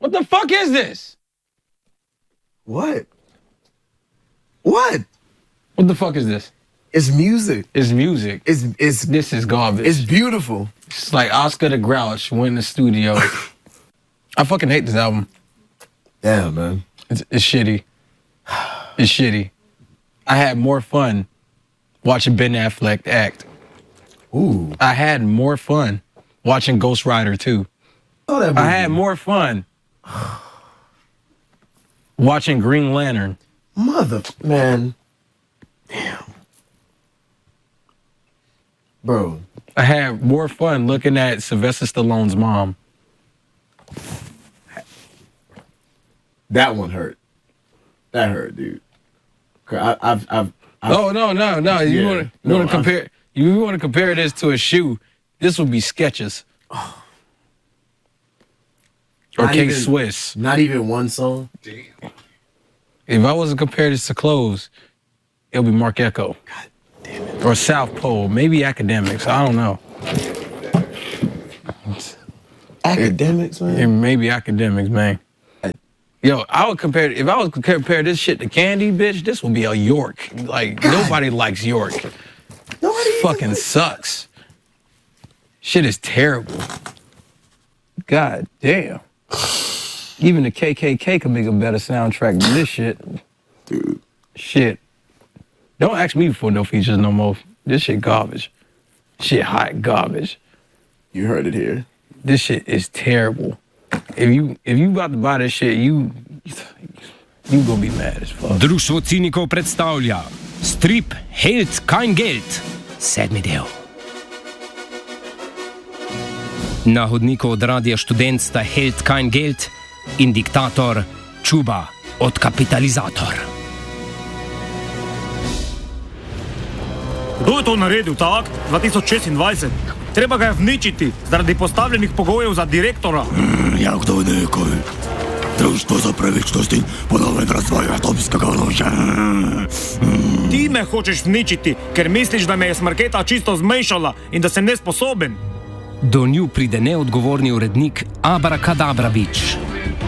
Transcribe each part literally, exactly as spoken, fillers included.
What the fuck is this? What? What? What the fuck is this? It's music. It's music. It's it's This is garbage. it's beautiful. It's like Oscar the Grouch went in the studio. I fucking hate this album. Damn, man. It's, it's shitty. It's shitty. I had more fun watching Ben Affleck act. Ooh. I had more fun watching Ghost Rider two. Oh, that I had more fun watching Green Lantern. Mother, man. Damn. Bro. I had more fun looking at Sylvester Stallone's mom. That one hurt. That hurt, dude. I, I've, I've, I've. Oh no, no, no! You Yeah, want to no, want to compare? You want to compare this to a shoe? This would be Skechers Oh. or Not K even- Swiss. Not even one song. If I was to compare this to clothes, it'll be Marc Ecko. God damn it. Or South Pole, maybe Academics. I don't know. Academics, man. It may be Academics, man. Yo, I would compare if I was to compare this shit to Candy, bitch. This would be a York. Like God. nobody likes York. Nobody Fucking even- sucks. Shit is terrible. God damn. Even the K K K could make a better soundtrack than this shit. Dude. Shit. Don't ask me for no features no more. This shit garbage. Shit hot garbage. You heard it here. This shit is terrible. If you if you about to buy this shit, you you gonna be mad as fuck. Društvo cinikov predstavlja strip Held kein Geld, sedmi del. Na hodniku od Radia Študent sta Held kein Geld in diktator Čuba od Kapitalizator. Kdo je to naredil, ta akt dva tisoč šestindvajset? Treba ga je vničiti zaradi postavljenih pogojev za direktora. Ja, kdo nekaj? Društvo za pravičnost in ponoven razvoj atomskega orožja. Ti me hočeš vničiti, ker misliš, da me je Smrketa čisto zmešala in da sem nesposoben. Do nju pride neodgovorni urednik Abracadabrabič.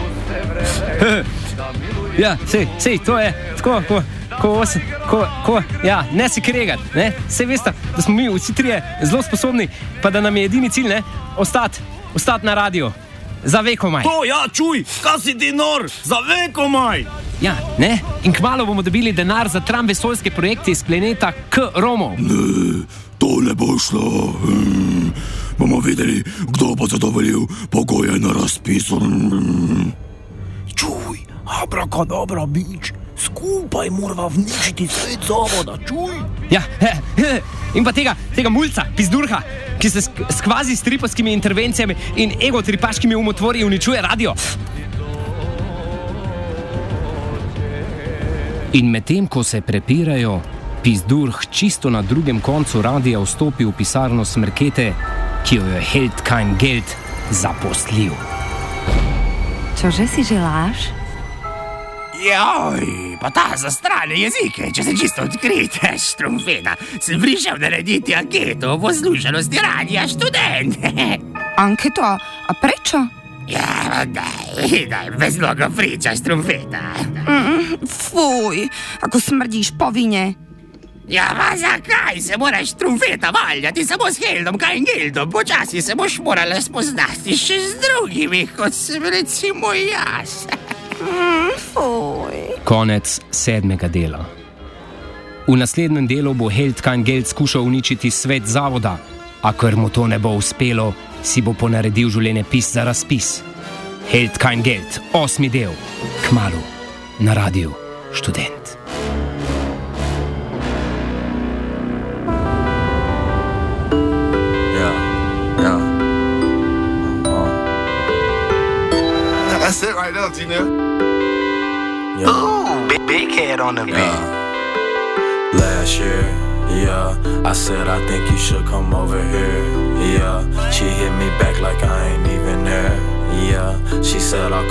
Ja, sej, sej, to je tako, ko, ko, ko, ko, ja, ne se kregat, ne, sej veste, da smo mi vsi trije zelo sposobni, pa da nam je edini cilj, ne, ostati, ostati na radiju, za vekomaj. To, ja, čuj, kaj si ti nor, za vekomaj. Ja, ne, in kmalu bomo dobili denar za tram vesoljske projekte iz planeta K Romov. Ne, to ne bo šlo. Hmm. Bomo videli, kdo bo zadovoljil pogoje na razpisu. Hmm. Čuj, Abracadabrabič, skupaj morava vničiti svet zavoda, čuj. Ja, he, he, in pa tega, tega mulca, pizdurha, ki se s, s kvazi stripovskimi intervencijami in egotripaškimi umotvori uničuje radio. In medtem, ko se prepirajo, pizdurh čisto na drugem koncu radia vstopi v pisarno Smrkete, ki jo je Held kein Geld zaposlil. Čože si želaš? Joj, pa ta za strane jezike, če se čisto odkrite, Štrumpfeda, sem prišel narediti anketo o poslušanosti Radia Študent. Anketo, a prečo? Ja, daj, daj, bez mnogo priča, Štrumpfeda. Mm, fuj, ako smrdiš po vine. Ja, pa zakaj se moraš, Štrumpfeda, valjati samo s Heldom kein Geldom? Počasi se boš morala spoznati še z drugimi, kot sem recimo jaz. Mm, fuj. Konec sedmega dela. V naslednjem delu bo Held kein Geld skušal uničiti svet zavoda, a ker mu to ne bo uspelo, si bo ponaredil življenjepis za razpis. Held kein Geld, osmi del, kmalu na Radiu Študent. That's it right there, Tina. Yeah. Ooh, big, big head on the beat. Yeah. Last year, yeah, I said I think you should come over here. Yeah, she hit me back like I ain't even there. Yeah, she said I'll